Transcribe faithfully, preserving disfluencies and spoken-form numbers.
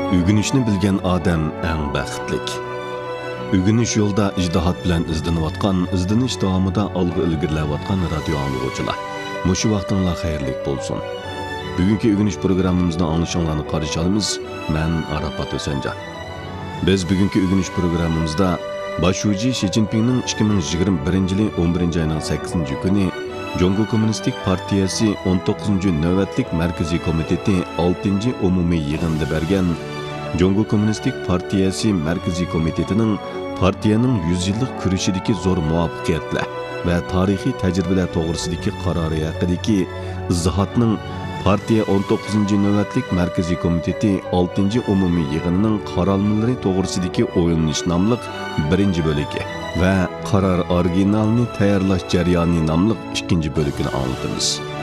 Ügünüşni bilgen odam eng baxtlik. Ügünüş yo'lda ijtihod bilan izlanayotgan, izlanish davomida olg'a ilgarilayotgan radio anglag'uvchilar. Mushu vaqtinglar xayrli bo'lsin. Bugungi ügünüş programmamizda anglashinglarni qarshi olamiz. Men Arafat O'sanjon. Biz bugungi ügünüş programmamizda Başuji Xi Jinpingning ikki ming yigirma birinchi yil o'n birinchi oyning sakkizinchi kuni Jongo Kommunistik Partiyasi o'n to'qqizinchi navbatlik markaziy komiteti oltinchi umumiy yig'inida bergan Jongo Kommunistik Partiyasi markaziy komitetining partiyaning yuz yillik kurashidagi zo'r muvaffaqiyatlar va tarixiy tajribalar to'g'risidagi qarori haqidagi izohatning partiya o'n to'qqizinchi navbatlik markaziy komiteti oltinchi umumiy yig'inining qarorlari to'g'risidagi o'yinish nomli birinchi bo'ligi va qaror originalini tayyorlash jarayoni nomli ikkinchi bo'lagini anglatamiz.